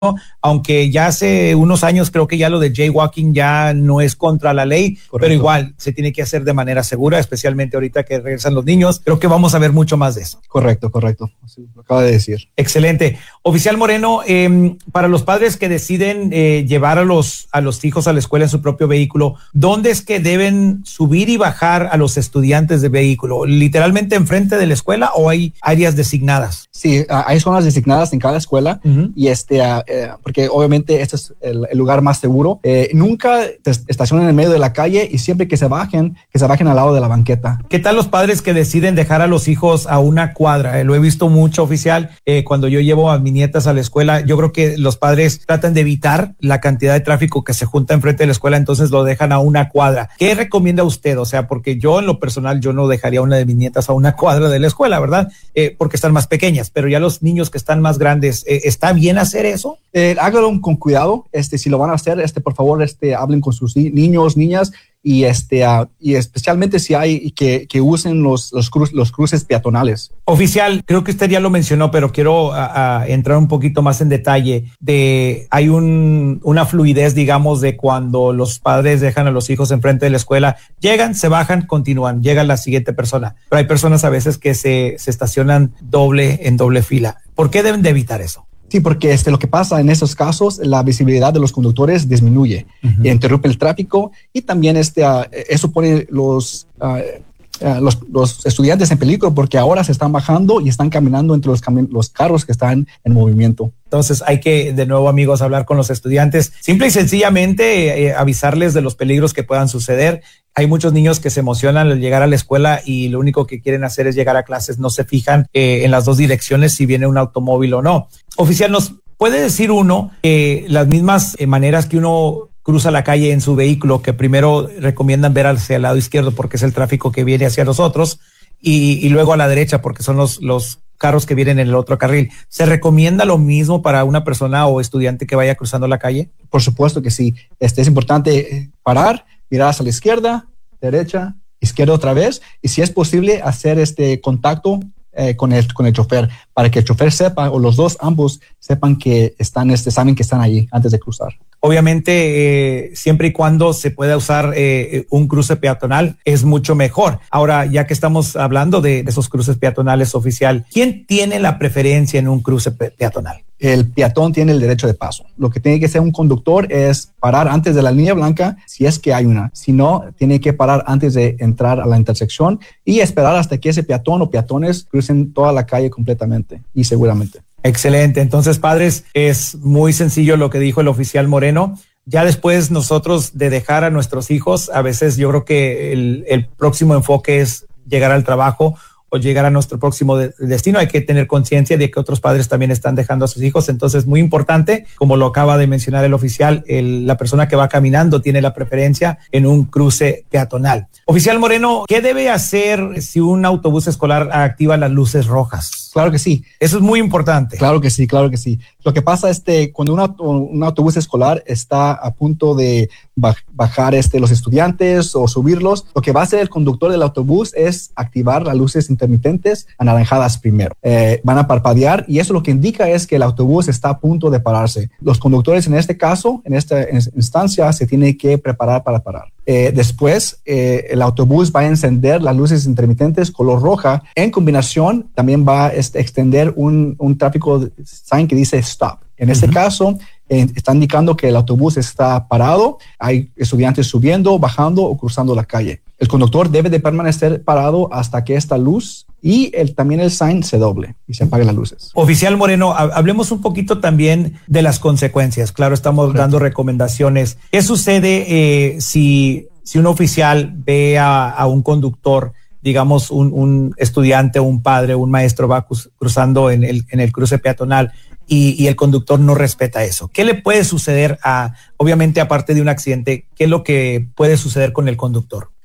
aunque ya hace unos años creo que ya lo de jaywalking ya no es contra la ley, correcto, pero igual se tiene que hacer de manera segura, especialmente ahorita que regresan los niños. Creo que vamos a ver mucho más de eso. Correcto. Así lo acaba de decir. Excelente. Oficial Moreno, para los padres que deciden llevar a los hijos a la escuela en su propio vehículo, ¿dónde es que deben subir y bajar a los estudiantes de vehículo? ¿Literalmente enfrente de la escuela o hay áreas designadas? Sí, hay zonas designadas en cada escuela y porque obviamente este es el lugar más seguro. Nunca te estacionen en medio de la calle y siempre que se bajen al lado de la banqueta. ¿Qué tal los padres que deciden dejar a los hijos a una cuadra? Lo he visto mucho, oficial, cuando yo llevo a mis nietas a la escuela. Yo creo que los padres tratan de evitar la cantidad de tráfico que se junta enfrente de la escuela, entonces lo dejan a una cuadra. ¿Qué recomienda usted? O sea, porque yo en lo personal, yo no dejaría a una de mis nietas a una cuadra de la escuela, ¿verdad? Porque están más pequeñas, pero ya los niños que están más grandes, ¿está bien hacer eso? Háganlo con cuidado. Si lo van a hacer, por favor, hablen con sus niños, niñas, y especialmente si hay que usen los cruces peatonales. Oficial, creo que usted ya lo mencionó, pero quiero entrar un poquito más en detalle hay una fluidez, digamos, de cuando los padres dejan a los hijos enfrente de la escuela, llegan, se bajan, continúan, llega la siguiente persona, pero hay personas a veces que se estacionan en doble fila. ¿Por qué deben de evitar eso? Sí, porque lo que pasa en esos casos, la visibilidad de los conductores disminuye, interrumpe el tráfico y también eso pone los estudiantes en peligro porque ahora se están bajando y están caminando entre los carros que están en movimiento. Entonces hay que, de nuevo, amigos, hablar con los estudiantes, simple y sencillamente avisarles de los peligros que puedan suceder. Hay muchos niños que se emocionan al llegar a la escuela y lo único que quieren hacer es llegar a clases, no se fijan en las dos direcciones si viene un automóvil o no. Oficial, ¿nos puede decir las mismas maneras que uno cruza la calle en su vehículo, que primero recomiendan ver hacia el lado izquierdo porque es el tráfico que viene hacia nosotros y luego a la derecha porque son los carros que vienen en el otro carril? ¿Se recomienda lo mismo para una persona o estudiante que vaya cruzando la calle? Por supuesto que sí. Es importante parar, mirar hacia la izquierda, derecha, izquierda otra vez, y si es posible hacer contacto con el chofer, para que el chofer sepa, o los dos, ambos sepan que saben que están allí antes de cruzar. Obviamente, siempre y cuando se pueda usar un cruce peatonal, es mucho mejor. Ahora, ya que estamos hablando de esos cruces peatonales, oficial, ¿quién tiene la preferencia en un cruce peatonal? El peatón tiene el derecho de paso. Lo que tiene que hacer un conductor es parar antes de la línea blanca, si es que hay una. Si no, tiene que parar antes de entrar a la intersección y esperar hasta que ese peatón o peatones crucen toda la calle completamente y seguramente. Excelente. Entonces, padres, es muy sencillo lo que dijo el oficial Moreno. Ya después nosotros de dejar a nuestros hijos, a veces yo creo que el próximo enfoque es llegar al trabajo o llegar a nuestro próximo destino. Hay que tener conciencia de que otros padres también están dejando a sus hijos. Entonces, muy importante, como lo acaba de mencionar el oficial, la persona que va caminando tiene la preferencia en un cruce peatonal. Oficial Moreno, ¿qué debe hacer si un autobús escolar activa las luces rojas? Claro que sí. Eso es muy importante. Claro que sí. Lo que pasa es cuando un autobús escolar está a punto de bajar los estudiantes o subirlos, lo que va a hacer el conductor del autobús es activar las luces intermitentes anaranjadas primero. Van a parpadear y eso lo que indica es que el autobús está a punto de pararse. Los conductores en este caso, en esta instancia, se tienen que preparar para parar. Después, el autobús va a encender las luces intermitentes color roja. En combinación, también va a extender un tráfico sign que dice stop. En este caso, está indicando que el autobús está parado. Hay estudiantes subiendo, bajando o cruzando la calle. El conductor debe de permanecer parado hasta que esta luz y también el sign se doble y se apaguen las luces. Oficial Moreno, hablemos un poquito también de las consecuencias. Claro, estamos dando recomendaciones. ¿Qué sucede si un oficial ve a un conductor, digamos un estudiante, un padre, un maestro va cruzando en el cruce peatonal y el conductor no respeta eso? ¿Qué le puede suceder obviamente aparte de un accidente, qué es lo que puede suceder con el conductor?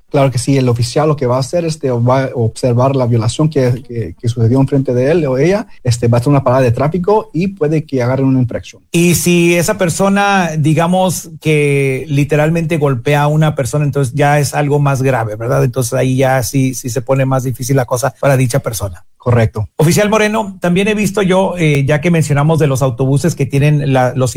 Claro que sí, el oficial lo que va a hacer va a observar la violación que sucedió enfrente de él o ella, va a hacer una parada de tráfico y puede que agarren una infracción. Y si esa persona, digamos que literalmente golpea a una persona, entonces ya es algo más grave, ¿verdad? Entonces ahí ya sí se pone más difícil la cosa para dicha persona. Correcto. Oficial Moreno, también he visto yo, ya que mencionamos de los autobuses que tienen los